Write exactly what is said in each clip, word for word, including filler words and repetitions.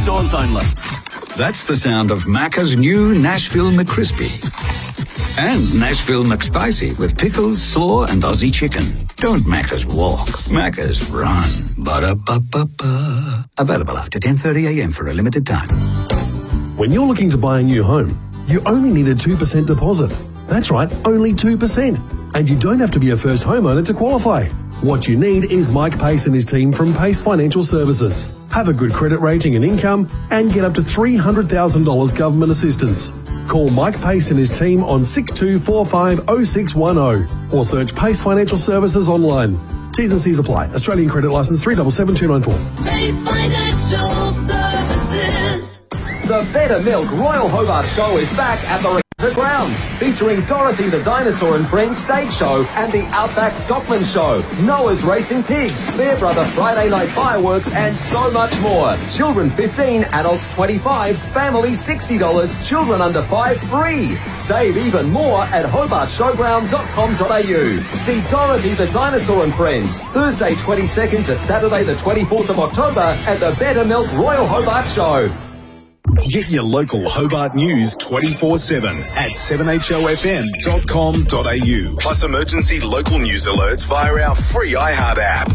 stores only. That's the sound of Macca's new Nashville McCrispy. And Nashville McSpicy with pickles, slaw and Aussie chicken. Don't Macca's walk, Macca's run. Ba-da-ba-ba-ba. Available after ten thirty a m for a limited time. When you're looking to buy a new home, you only need a two percent deposit. That's right, only two percent. And you don't have to be a first homeowner to qualify. What you need is Mike Pace and his team from Pace Financial Services. Have a good credit rating and income and get up to three hundred thousand dollars government assistance. Call Mike Pace and his team on six two four five oh six one oh or search Pace Financial Services online. T's and C's apply. Australian credit licence three seven seven two nine four. Pace Financial Services. The Better Milk Royal Hobart Show is back at the The Grounds, featuring Dorothy the Dinosaur and Friends stage show and the Outback Stockman Show, Noah's Racing Pigs, Bear Brother Friday Night Fireworks, and so much more. Children fifteen, adults twenty-five, family sixty dollars, children under five free. Save even more at hobart showground dot com dot a u. See Dorothy the Dinosaur and Friends, Thursday twenty-second to Saturday the twenty-fourth of October at the Better Milk Royal Hobart Show. Get your local Hobart news twenty-four seven at seven h o f m dot com dot a u. Plus emergency local news alerts via our free iHeart app.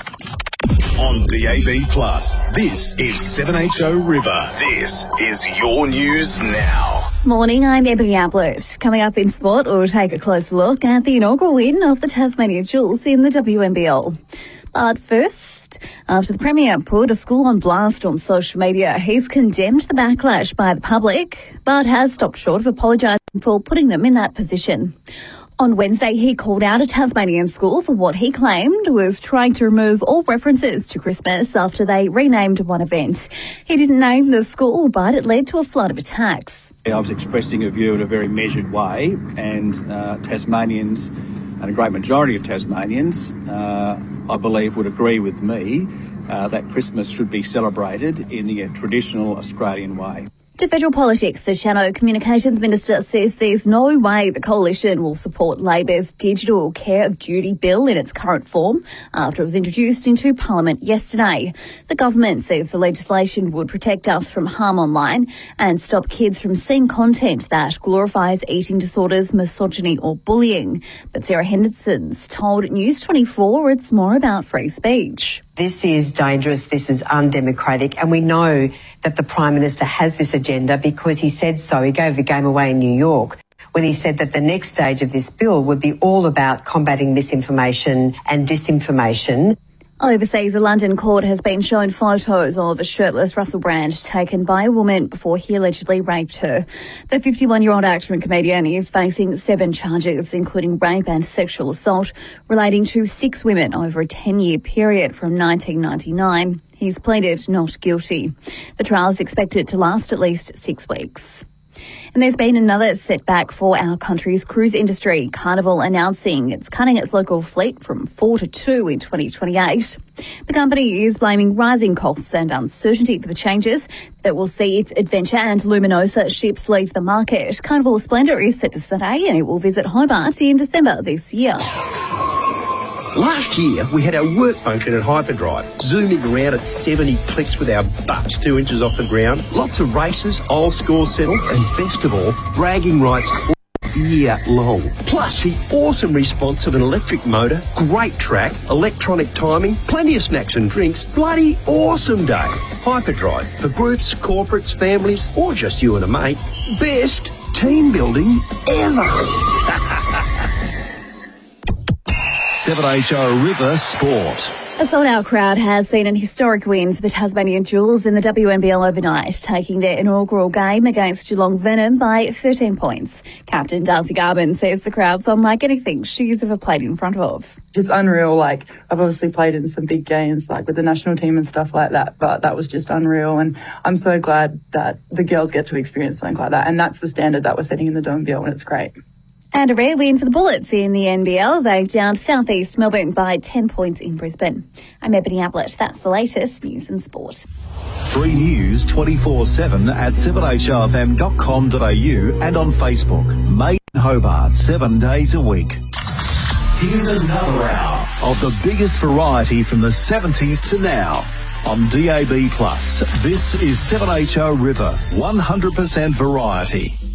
On D A B Plus, this is seven H O River. This is your news now. Morning, I'm Ebony Ablett. Coming up in sport, we'll take a close look at the inaugural win of the Tasmania Jewels in the W N B L. But first, after the Premier put a school on blast on social media, he's condemned the backlash by the public, but has stopped short of apologising for putting them in that position. On Wednesday, he called out a Tasmanian school for what he claimed was trying to remove all references to Christmas after they renamed one event. He didn't name the school, but it led to a flood of attacks. I was expressing a view in a very measured way, and uh, Tasmanians, and a great majority of Tasmanians, uh, I believe, would agree with me uh, that Christmas should be celebrated in the uh, traditional Australian way. To federal politics, the Shadow Communications Minister says there's no way the coalition will support Labor's digital care of duty bill in its current form after it was introduced into Parliament yesterday. The government says the legislation would protect us from harm online and stop kids from seeing content that glorifies eating disorders, misogyny or bullying. But Sarah Henderson's told News twenty-four it's more about free speech. This is dangerous, this is undemocratic, and we know that the Prime Minister has this agenda because he said so. He gave the game away in New York when he said that the next stage of this bill would be all about combating misinformation and disinformation. Overseas, a London court has been shown photos of a shirtless Russell Brand taken by a woman before he allegedly raped her. The fifty-one-year-old actor and comedian is facing seven charges, including rape and sexual assault, relating to six women over a ten-year period from nineteen ninety-nine. He's pleaded not guilty. The trial is expected to last at least six weeks. And there's been another setback for our country's cruise industry. Carnival announcing it's cutting its local fleet from four to two in twenty twenty-eight. The company is blaming rising costs and uncertainty for the changes that will see its Adventure and Luminosa ships leave the market. Carnival Splendour is set to stay and it will visit Hobart in December this year. Last year, we had our work function at Hyperdrive, zooming around at seventy clicks with our butts two inches off the ground. Lots of races, old scores settled, and best of all, bragging rights all year long. Plus, the awesome response of an electric motor, great track, electronic timing, plenty of snacks and drinks. Bloody awesome day. Hyperdrive, for groups, corporates, families, or just you and a mate. Best team building ever. seven H O River Sport. A sold-out crowd has seen an historic win for the Tasmanian Jewels in the W N B L overnight, taking their inaugural game against Geelong Venom by thirteen points. Captain Darcy Garvin says the crowd's unlike anything she's ever played in front of. It's unreal. Like, I've obviously played in some big games, like with the national team and stuff like that, but that was just unreal. And I'm so glad that the girls get to experience something like that. And that's the standard that we're setting in the W N B L, and it's great. And a rare win for the Bullets in the N B L. They downed South East Melbourne by ten points in Brisbane. I'm Ebony Ablett. That's the latest news and sport. Free news twenty-four seven at seven h o f m dot com dot a u and on Facebook. Made in Hobart, seven days a week. Here's another hour of the biggest variety from the seventies to now. on D A B plus. This is seven H O River, one hundred percent variety.